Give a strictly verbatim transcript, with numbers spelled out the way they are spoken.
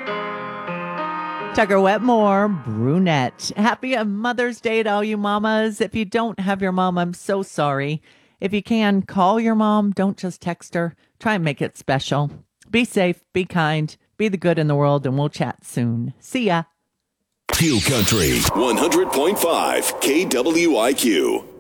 Tucker Wetmore, brunette. Happy Mother's Day to all you mamas. If you don't have your mom, I'm so sorry. If you can, call your mom. Don't just text her. Try and make it special. Be safe, be kind, be the good in the world, and we'll chat soon. See ya. Q Country one hundred point five K W I Q.